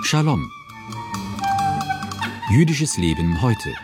Shalom. Jüdisches Leben heute.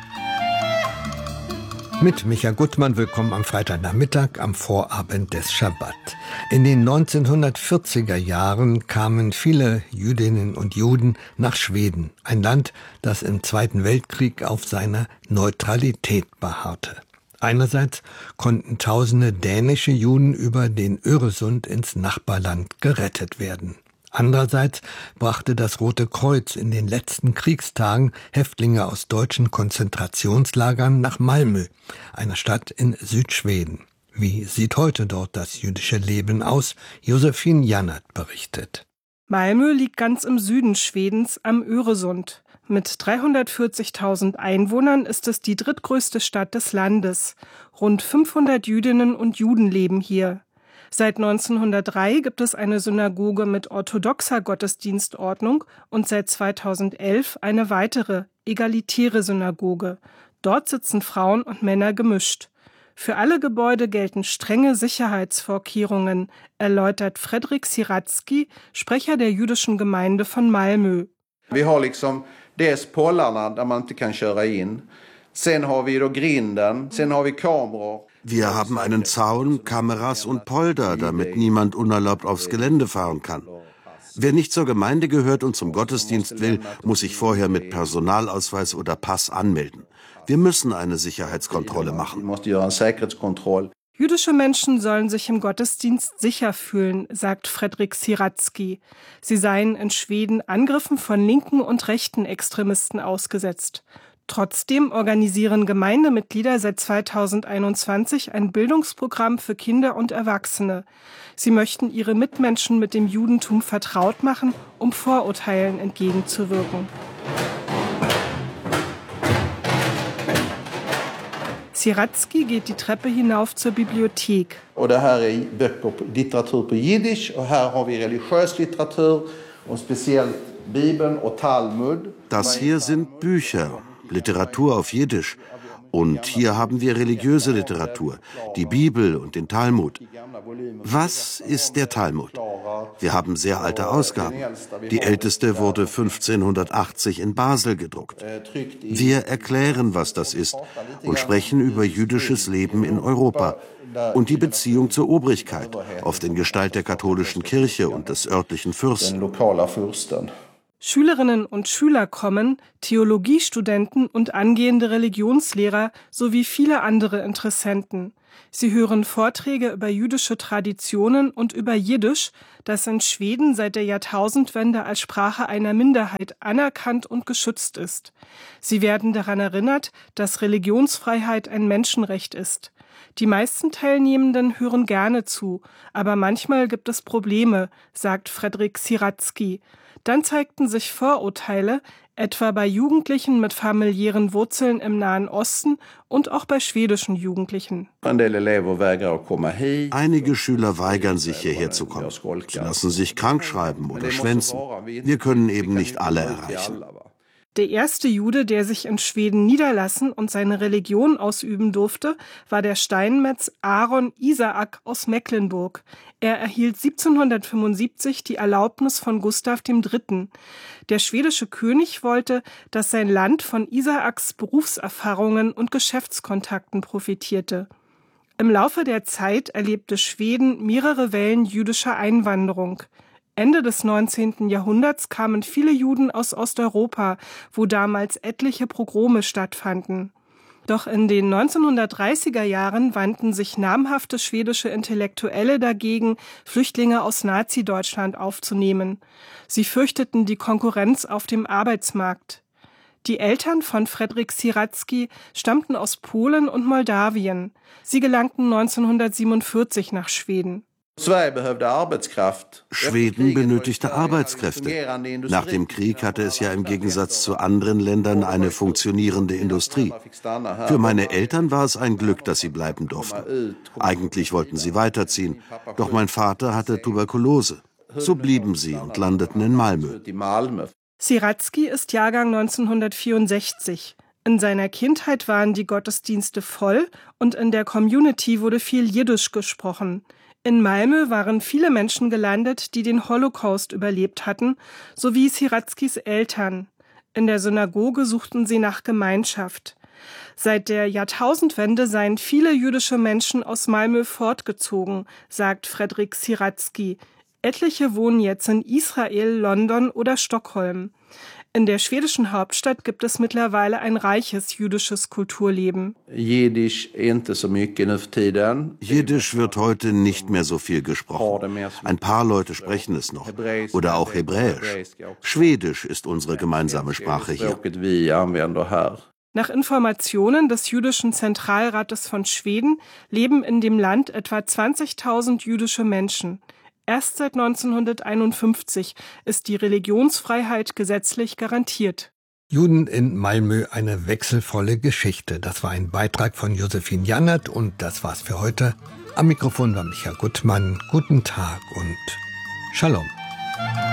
Mit Micha Gutmann, willkommen am Freitagnachmittag, am Vorabend des Schabbat. In den 1940er Jahren kamen viele Jüdinnen und Juden nach Schweden, ein Land, das im Zweiten Weltkrieg auf seiner Neutralität beharrte. Einerseits konnten tausende dänische Juden über den Öresund ins Nachbarland gerettet werden. Andererseits brachte das Rote Kreuz in den letzten Kriegstagen Häftlinge aus deutschen Konzentrationslagern nach Malmö, einer Stadt in Südschweden. Wie sieht heute dort das jüdische Leben aus? Josephine Jannert berichtet. Malmö liegt ganz im Süden Schwedens am Öresund. Mit 340.000 Einwohnern ist es die drittgrößte Stadt des Landes. Rund 500 Jüdinnen und Juden leben hier. Seit 1903 gibt es eine Synagoge mit orthodoxer Gottesdienstordnung und seit 2011 eine weitere, egalitäre Synagoge. Dort sitzen Frauen und Männer gemischt. Für alle Gebäude gelten strenge Sicherheitsvorkehrungen, erläutert Fredrik Siratzky, Sprecher der jüdischen Gemeinde von Malmö. Vi har liksom dels pollarna där man inte kan köra in. Sen har vi då grinden, sen har vi kameror. Wir haben einen Zaun, Kameras und Polder, damit niemand unerlaubt aufs Gelände fahren kann. Wer nicht zur Gemeinde gehört und zum Gottesdienst will, muss sich vorher mit Personalausweis oder Pass anmelden. Wir müssen eine Sicherheitskontrolle machen. Jüdische Menschen sollen sich im Gottesdienst sicher fühlen, sagt Fredrik Siratzky. Sie seien in Schweden Angriffen von linken und rechten Extremisten ausgesetzt. Trotzdem organisieren Gemeindemitglieder seit 2021 ein Bildungsprogramm für Kinder und Erwachsene. Sie möchten ihre Mitmenschen mit dem Judentum vertraut machen, um Vorurteilen entgegenzuwirken. Siratzky geht die Treppe hinauf zur Bibliothek. Och det här är böcker på litteratur på jiddisch och här har vi religiös litteratur och speciellt Bibeln och Talmud. Das hier sind Bücher, Literatur auf Jiddisch. Und hier haben wir religiöse Literatur, die Bibel und den Talmud. Was ist der Talmud? Wir haben sehr alte Ausgaben. Die älteste wurde 1580 in Basel gedruckt. Wir erklären, was das ist und sprechen über jüdisches Leben in Europa und die Beziehung zur Obrigkeit, oft in Gestalt der katholischen Kirche und des örtlichen Fürsten. Schülerinnen und Schüler kommen, Theologiestudenten und angehende Religionslehrer sowie viele andere Interessenten. Sie hören Vorträge über jüdische Traditionen und über Jiddisch, das in Schweden seit der Jahrtausendwende als Sprache einer Minderheit anerkannt und geschützt ist. Sie werden daran erinnert, dass Religionsfreiheit ein Menschenrecht ist. Die meisten Teilnehmenden hören gerne zu, aber manchmal gibt es Probleme, sagt Fredrik Siratzky. Dann zeigten sich Vorurteile, etwa bei Jugendlichen mit familiären Wurzeln im Nahen Osten und auch bei schwedischen Jugendlichen. Einige Schüler weigern sich, hierher zu kommen. Sie lassen sich krank schreiben oder schwänzen. Wir können eben nicht alle erreichen. Der erste Jude, der sich in Schweden niederlassen und seine Religion ausüben durfte, war der Steinmetz Aaron Isaak aus Mecklenburg. Er erhielt 1775 die Erlaubnis von Gustav III. Der schwedische König wollte, dass sein Land von Isaaks Berufserfahrungen und Geschäftskontakten profitierte. Im Laufe der Zeit erlebte Schweden mehrere Wellen jüdischer Einwanderung. Ende des 19. Jahrhunderts kamen viele Juden aus Osteuropa, wo damals etliche Pogrome stattfanden. Doch in den 1930er Jahren wandten sich namhafte schwedische Intellektuelle dagegen, Flüchtlinge aus Nazi-Deutschland aufzunehmen. Sie fürchteten die Konkurrenz auf dem Arbeitsmarkt. Die Eltern von Fredrik Siratzky stammten aus Polen und Moldawien. Sie gelangten 1947 nach Schweden. Schweden benötigte Arbeitskräfte. Nach dem Krieg hatte es ja im Gegensatz zu anderen Ländern eine funktionierende Industrie. Für meine Eltern war es ein Glück, dass sie bleiben durften. Eigentlich wollten sie weiterziehen, doch mein Vater hatte Tuberkulose. So blieben sie und landeten in Malmö. Siratzky ist Jahrgang 1964. In seiner Kindheit waren die Gottesdienste voll und in der Community wurde viel Jiddisch gesprochen. In Malmö waren viele Menschen gelandet, die den Holocaust überlebt hatten, sowie Siratskys Eltern. In der Synagoge suchten sie nach Gemeinschaft. Seit der Jahrtausendwende seien viele jüdische Menschen aus Malmö fortgezogen, sagt Fredrik Siratsky. Etliche wohnen jetzt in Israel, London oder Stockholm. In der schwedischen Hauptstadt gibt es mittlerweile ein reiches jüdisches Kulturleben. Jiddisch wird heute nicht mehr so viel gesprochen. Ein paar Leute sprechen es noch. Oder auch Hebräisch. Schwedisch ist unsere gemeinsame Sprache hier. Nach Informationen des Jüdischen Zentralrates von Schweden leben in dem Land etwa 20.000 jüdische Menschen. Erst seit 1951 ist die Religionsfreiheit gesetzlich garantiert. Juden in Malmö, eine wechselvolle Geschichte. Das war ein Beitrag von Josephine Jannert und das war's für heute. Am Mikrofon war Michael Gutmann. Guten Tag und Shalom.